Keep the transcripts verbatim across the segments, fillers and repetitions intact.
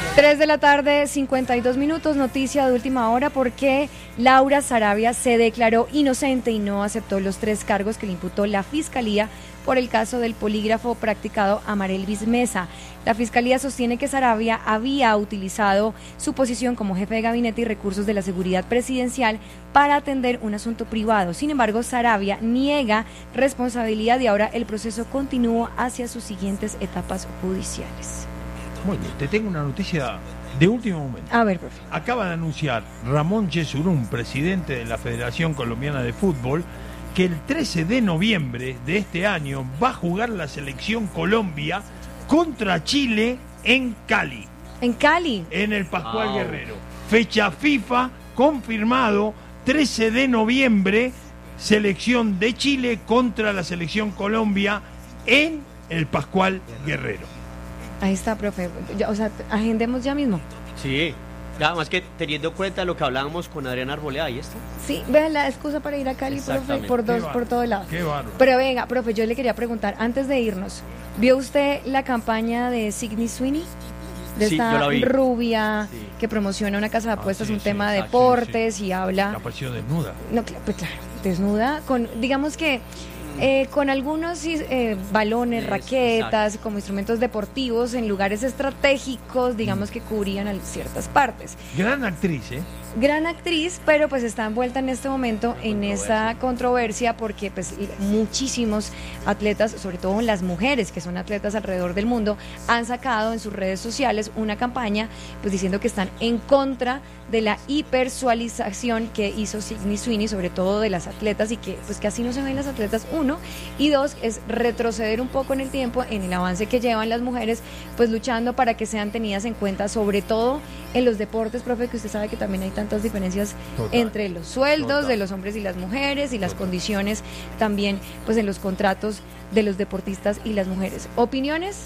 tres de la tarde, cincuenta y dos minutos, noticia de última hora porque Laura Sarabia se declaró inocente y no aceptó los tres cargos que le imputó la Fiscalía por el caso del polígrafo practicado a Marelvis Mesa. La Fiscalía sostiene que Sarabia había utilizado su posición como jefe de gabinete y recursos de la seguridad presidencial para atender un asunto privado. Sin embargo, Sarabia niega responsabilidad y ahora el proceso continúa hacia sus siguientes etapas judiciales. Muy bien, te tengo una noticia de último momento. A ver, profe. Acaba de anunciar Ramón Yesurún, presidente de la Federación Colombiana de Fútbol, que el trece de noviembre de este año va a jugar la selección Colombia contra Chile en Cali. ¿En Cali? En el Pascual Wow. Guerrero. Fecha FIFA, confirmado, trece de noviembre, selección de Chile contra la selección Colombia en el Pascual Guerrero. Ahí está, profe. Ya, o sea, agendemos ya mismo. Sí, nada más que teniendo en cuenta lo que hablábamos con Adrián Arboleda, ahí está. Sí, vean la excusa para ir a Cali, profe, Exactamente. por dos, Qué por bárbaro, todo lado. Qué bárbaro. Pero venga, profe, yo le quería preguntar, antes de irnos, ¿vio usted la campaña de Sydney Sweeney? De Sí, yo esta la vi. rubia Sí. que promociona una casa de Ah, apuestas, sí, un sí, tema de exacto, deportes sí, y habla... La pasión desnuda. No, cl- pues claro, desnuda, con, digamos que eh, con algunos eh, balones, Es- raquetas, exacto. como instrumentos deportivos en lugares estratégicos, digamos que cubrían al- ciertas partes. Gran actriz, ¿eh? Gran actriz, pero pues está envuelta en este momento en esa controversia porque pues muchísimos atletas, sobre todo las mujeres que son atletas alrededor del mundo, han sacado en sus redes sociales una campaña pues diciendo que están en contra de la hipersexualización que hizo Sydney Sweeney, sobre todo de las atletas, y que pues que así no se ven las atletas, uno, y dos, es retroceder un poco en el tiempo en el avance que llevan las mujeres pues luchando para que sean tenidas en cuenta, sobre todo en los deportes, profe, que usted sabe que también hay tantas diferencias Total. entre los sueldos Total. de los hombres y las mujeres y las Total. condiciones también pues en los contratos de los deportistas y las mujeres. ¿Opiniones?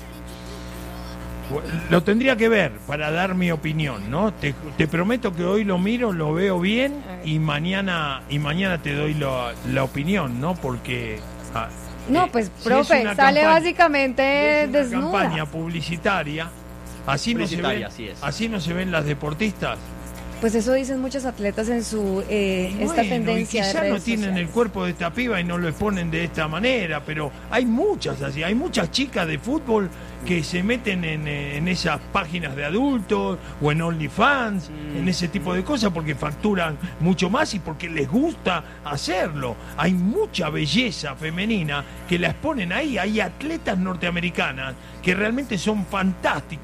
Lo tendría que ver para dar mi opinión, ¿no? Te, te prometo que hoy lo miro, lo veo bien y mañana y mañana te doy la, la opinión, ¿no? Porque ah, No, eh, pues, si es profe, una sale campaña- básicamente es una desnuda. campaña publicitaria, así no se ven, Publicitaria, así es. así no se ven las deportistas. Pues eso dicen muchos atletas en su eh, Y esta bueno, tendencia y de quizás redes no tienen sociales. el cuerpo de esta piba y no lo exponen de esta manera, pero hay muchas así, hay muchas chicas de fútbol que se meten en, eh, en esas páginas de adultos o en OnlyFans, Mm. en ese tipo de cosas porque facturan mucho más y porque les gusta hacerlo. Hay mucha belleza femenina que la exponen ahí, hay atletas norteamericanas que realmente son fantásticas.